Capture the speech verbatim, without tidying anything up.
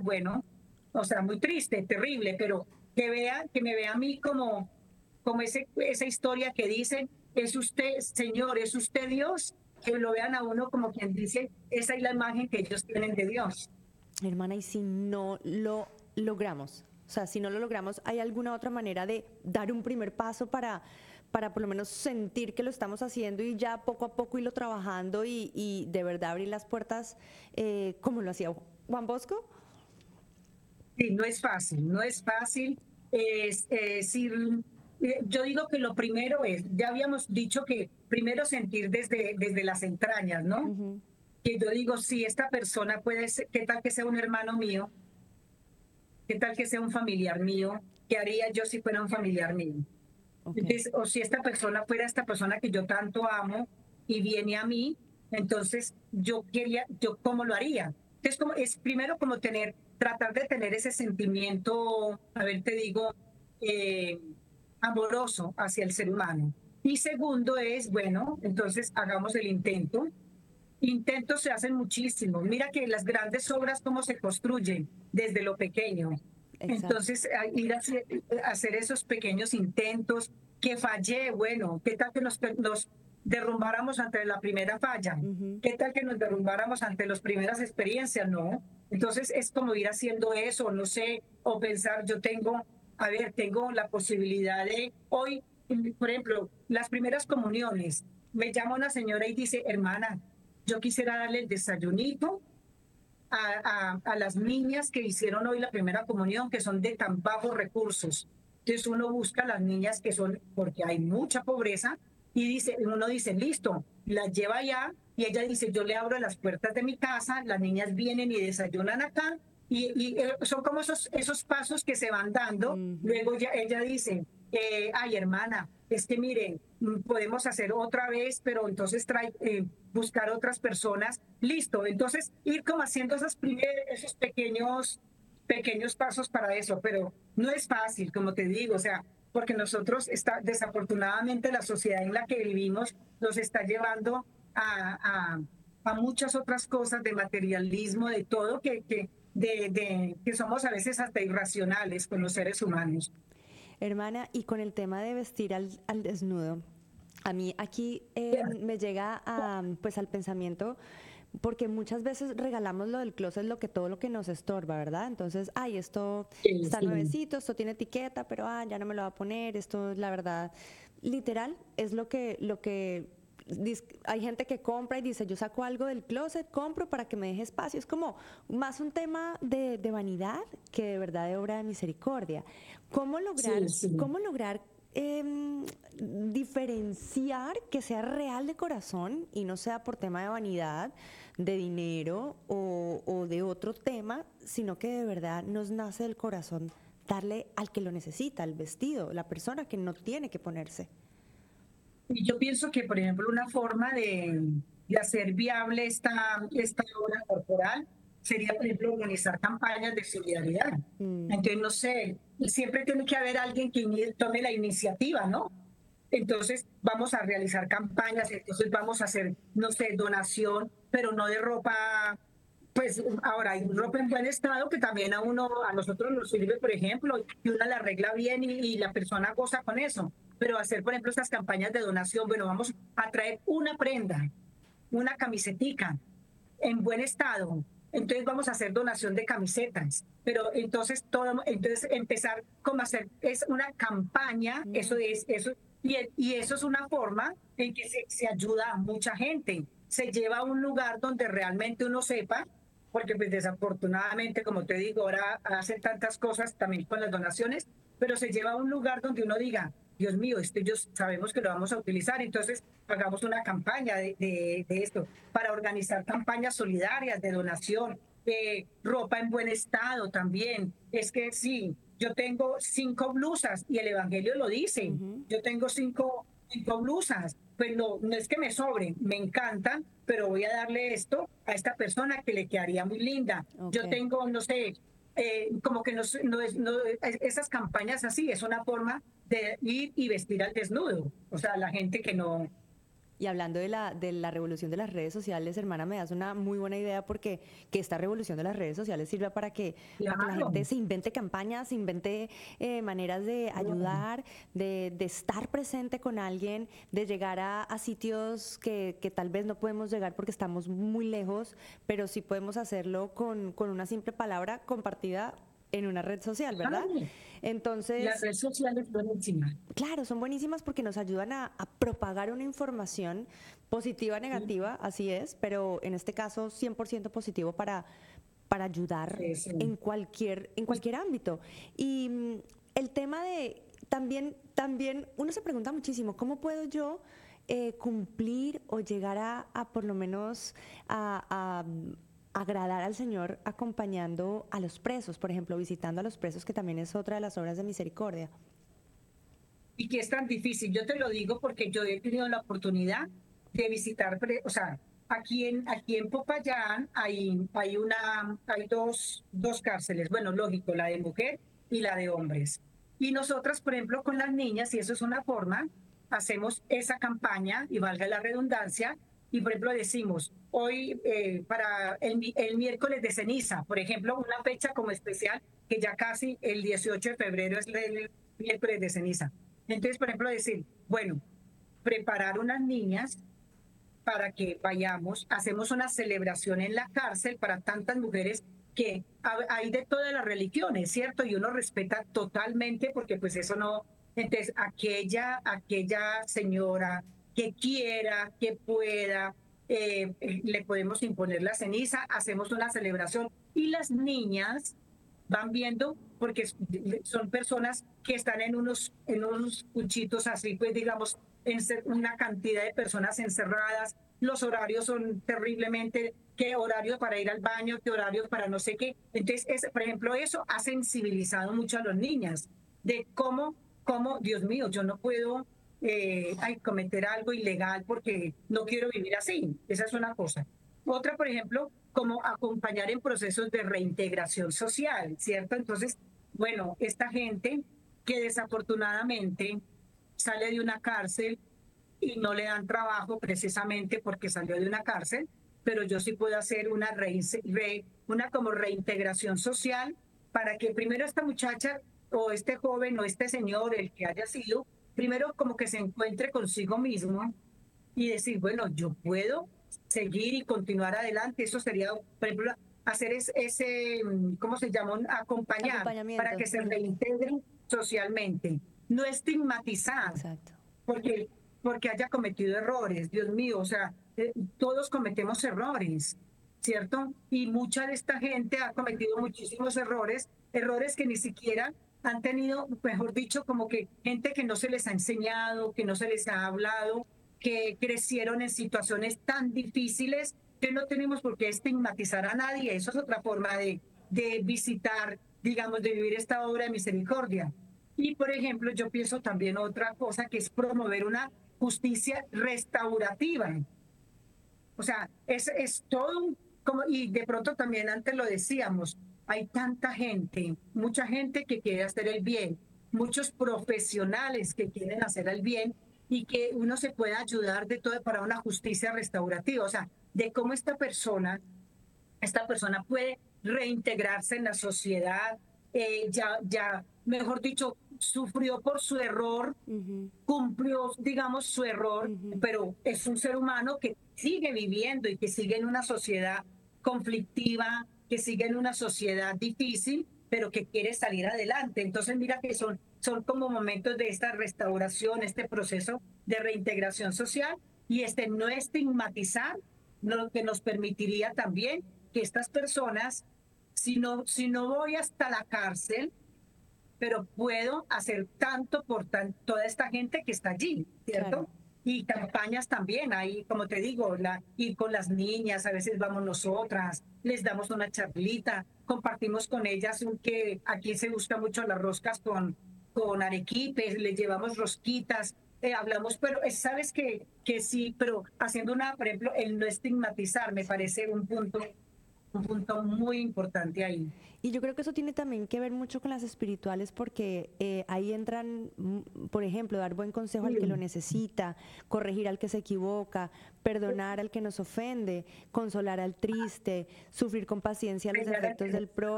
bueno, o sea, muy triste, terrible, pero que vea, que me vea a mí como, como ese, esa historia que dice, es usted, Señor, es usted Dios, que lo vean a uno como quien dice, esa es la imagen que ellos tienen de Dios. Hermana, y si no lo logramos, o sea, si no lo logramos, ¿hay alguna otra manera de dar un primer paso para, para por lo menos sentir que lo estamos haciendo y ya poco a poco irlo trabajando y, y de verdad abrir las puertas eh, como lo hacía Juan Bosco? Sí, no es fácil, no es fácil. Es, es decir, eh, yo digo que lo primero es, ya habíamos dicho que primero sentir desde, desde las entrañas, ¿no? Ujú. Que yo digo, si esta persona puede ser, ¿qué tal que sea un hermano mío? ¿Qué tal que sea un familiar mío? ¿Qué haría yo si fuera un familiar mío? Ok. Entonces, o si esta persona fuera esta persona que yo tanto amo y viene a mí, entonces yo quería, yo cómo lo haría. Entonces, como, es primero como tener, tratar de tener ese sentimiento, a ver, te digo, eh, amoroso hacia el ser humano. Y segundo es, bueno, entonces hagamos el intento. Intentos se hacen muchísimos. Mira que las grandes obras, cómo se construyen desde lo pequeño. Exacto. Entonces, a- ir a hacer, a hacer esos pequeños intentos, que fallé, bueno, ¿qué tal que nos, nos derrumbáramos ante la primera falla? Ujú. ¿Qué tal que nos derrumbáramos ante las primeras experiencias? No. Entonces, es como ir haciendo eso, no sé, o pensar, yo tengo, a ver, tengo la posibilidad de hoy, por ejemplo, las primeras comuniones. Me llama una señora y dice, hermana, yo quisiera darle el desayunito a, a, a las niñas que hicieron hoy la primera comunión, que son de tan bajos recursos. Entonces uno busca a las niñas que son, porque hay mucha pobreza, y dice, uno dice, listo, las lleva allá, y ella dice, yo le abro las puertas de mi casa, las niñas vienen y desayunan acá, y, y eh, son como esos, esos pasos que se van dando. Ujú. Luego ya, ella dice, eh, ay hermana, es que miren, mm, podemos hacer otra vez, pero entonces trae, eh, buscar otras personas. Listo, entonces ir como haciendo esos, primer, esos pequeños, pequeños pasos para eso, pero no es fácil, como te digo, o sea, porque nosotros, está, desafortunadamente, la sociedad en la que vivimos nos está llevando a, a, a muchas otras cosas de materialismo, de todo, que, que, de, de, que somos a veces hasta irracionales con los seres humanos. Hermana, y con el tema de vestir al, al desnudo, a mí aquí eh, me llega a, pues, al pensamiento, porque muchas veces regalamos lo del closet, lo que todo lo que nos estorba, ¿verdad? Entonces, ay, esto Sí, está sí. nuevecito, esto tiene etiqueta, pero ah, ya no me lo va a poner, esto la verdad, literal, es lo que, lo que dis- hay gente que compra y dice, yo saco algo del closet, compro para que me deje espacio. Es como más un tema de, de vanidad que de verdad de obra de misericordia. ¿Cómo Sí, lograr, sí. cómo lograr em, diferenciar que sea real de corazón y no sea por tema de vanidad, de dinero o, o de otro tema, sino que de verdad nos nace del corazón darle al que lo necesita, el vestido, la persona que no tiene que ponerse? Y yo pienso que, por ejemplo, una forma de, de hacer viable esta, esta obra corporal sería, por ejemplo, organizar campañas de solidaridad. Ujú. Entonces, no sé, siempre tiene que haber alguien que ini- tome la iniciativa, ¿no? Entonces, vamos a realizar campañas, entonces vamos a hacer, no sé, donación, pero no de ropa. Pues ahora hay ropa en buen estado que también a uno, a nosotros nos sirve, por ejemplo, y uno la arregla bien y, y la persona goza con eso. Pero hacer, por ejemplo, estas campañas de donación, bueno, vamos a traer una prenda, una camisetica en buen estado. Entonces vamos a hacer donación de camisetas, pero entonces todo, entonces empezar como a hacer es una campaña, eso Mm. es eso y, y eso es una forma en que se, se ayuda a mucha gente, se lleva a un lugar donde realmente uno sepa, porque pues desafortunadamente, como te digo, ahora hacen tantas cosas también con las donaciones, pero se lleva a un lugar donde uno diga, Dios mío, esto yo sabemos que lo vamos a utilizar, entonces hagamos una campaña de, de, de esto para organizar campañas solidarias de donación, de ropa en buen estado también. Es que sí, yo tengo cinco blusas y el Evangelio lo dice, Ujú. yo tengo cinco, cinco blusas, pues no, no es que me sobren, me encantan, pero voy a darle esto a esta persona que le quedaría muy linda. Ok. Yo tengo, no sé, eh, como que no, no, es, no, esas campañas así, es una forma de ir y vestir al desnudo, o sea, la gente que no, Y hablando de la, de la revolución de las redes sociales, hermana, me das una muy buena idea porque que esta revolución de las redes sociales sirva para que, para que la Claro. gente se invente campañas, se invente eh, maneras de ayudar, de, de estar presente con alguien, de llegar a, a sitios que, que tal vez no podemos llegar porque estamos muy lejos, pero sí podemos hacerlo con, con una simple palabra compartida en una red social, ¿verdad? Claro. La Entonces, red social es buenísima. claro, son buenísimas porque nos ayudan a, a propagar una información positiva, Sí, negativa, así es, pero en este caso cien por ciento positivo para, para ayudar sí, sí. en cualquier, en cualquier ámbito. Y mm, el tema de, también, también uno se pregunta muchísimo, ¿cómo puedo yo eh, cumplir o llegar a, a por lo menos a, a, mm, agradar al Señor acompañando a los presos, por ejemplo, visitando a los presos, que también es otra de las obras de misericordia? Y que es tan difícil. Yo te lo digo porque yo he tenido la oportunidad de visitar, pre- o sea, aquí en, aquí en Popayán hay, hay, una, hay dos, dos cárceles, bueno, lógico, la de mujer y la de hombres. Y nosotras, por ejemplo, con las niñas, y eso es una forma, hacemos esa campaña, y valga la redundancia, y por ejemplo decimos, hoy eh, para el, mi- el miércoles de ceniza, por ejemplo, una fecha como especial, que ya casi el dieciocho de febrero es el miércoles de ceniza. Entonces, por ejemplo, decir, bueno, preparar unas niñas para que vayamos, hacemos una celebración en la cárcel para tantas mujeres que hay de todas las religiones, ¿cierto? Y uno respeta totalmente porque pues eso no, entonces aquella, aquella señora que quiera, que pueda, eh, le podemos imponer la ceniza, hacemos una celebración y las niñas van viendo, porque son personas que están en unos, en unos cuchitos así, pues digamos, en una cantidad de personas encerradas, los horarios son terriblemente, qué horarios para ir al baño, qué horarios para no sé qué. Entonces, es, por ejemplo, eso ha sensibilizado mucho a las niñas de cómo, cómo, Dios mío, yo no puedo eh, ay, cometer algo ilegal porque no quiero vivir así. Esa es una cosa. Otra, por ejemplo, como acompañar en procesos de reintegración social, ¿cierto? Entonces, bueno, esta gente que desafortunadamente sale de una cárcel y no le dan trabajo precisamente porque salió de una cárcel, pero yo sí puedo hacer una, re, re, una como reintegración social para que primero esta muchacha o este joven o este señor, el que haya sido, primero como que se encuentre consigo mismo y decir, bueno, yo puedo seguir y continuar adelante. Eso sería, por ejemplo, hacer es, ese, ¿cómo se llama? Acompañar para Acompañamiento. que se Mm, reintegren socialmente. No estigmatizar, exacto. porque, porque haya cometido errores, Dios mío, o sea, eh, todos cometemos errores, ¿cierto? Y mucha de esta gente ha cometido muchísimos errores, errores que ni siquiera han tenido, mejor dicho, como que gente que no se les ha enseñado, que no se les ha hablado, que crecieron en situaciones tan difíciles que no tenemos por qué estigmatizar a nadie. Eso es otra forma de, de visitar, digamos, de vivir esta obra de misericordia. Y, por ejemplo, yo pienso también otra cosa que es promover una justicia restaurativa. O sea, es, es todo un, como, y de pronto también antes lo decíamos, hay tanta gente, mucha gente que quiere hacer el bien, muchos profesionales que quieren hacer el bien y que uno se puede ayudar de todo para una justicia restaurativa. O sea, de cómo esta persona esta persona puede reintegrarse en la sociedad, eh, ya, ya, mejor dicho, sufrió por su error, Ujú, cumplió, digamos, su error, ujú. pero es un ser humano que sigue viviendo y que sigue en una sociedad conflictiva, que sigue en una sociedad difícil, pero que quiere salir adelante. Entonces, mira que son, son como momentos de esta restauración, este proceso de reintegración social y este no estigmatizar, lo que nos permitiría también que estas personas, si no, si no voy hasta la cárcel, pero puedo hacer tanto por tan, toda esta gente que está allí, Claro. ¿cierto? Y campañas también, ahí, como te digo, la, ir con las niñas, a veces vamos nosotras, les damos una charlita, compartimos con ellas un que aquí se busca mucho las roscas con, con arequipes, les llevamos rosquitas, eh, hablamos, pero eh, sabes que, que sí, pero haciendo una, por ejemplo, el no estigmatizar me parece un punto un punto muy importante ahí. Y yo creo que eso tiene también que ver mucho con las espirituales porque eh, ahí entran, mm, por ejemplo, dar buen consejo al que lo Sí. necesita, corregir al que se equivoca, perdonar al que nos ofende, consolar al triste, sufrir con paciencia los Pegar defectos a- del prójimo.